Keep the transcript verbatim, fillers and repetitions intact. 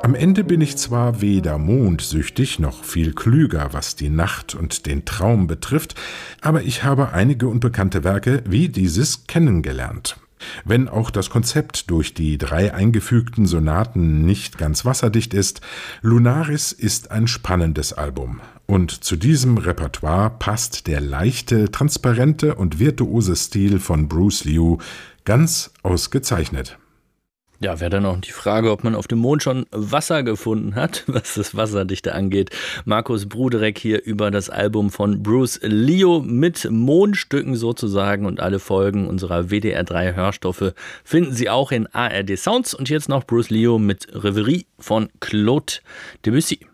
Am Ende bin ich zwar weder mondsüchtig noch viel klüger, was die Nacht und den Traum betrifft, aber ich habe einige unbekannte Werke wie dieses kennengelernt. Wenn auch das Konzept durch die drei eingefügten Sonaten nicht ganz wasserdicht ist, Lunaris ist ein spannendes Album. Und zu diesem Repertoire passt der leichte, transparente und virtuose Stil von Bruce Liu ganz ausgezeichnet. Ja, wäre dann auch die Frage, ob man auf dem Mond schon Wasser gefunden hat, was das Wasserdichte angeht. Markus Bruderek hier über das Album von Bruce Liu mit Mondstücken sozusagen, und alle Folgen unserer W D R drei Hörstoffe finden Sie auch in A R D Sounds. Und jetzt noch Bruce Liu mit Reverie von Claude Debussy.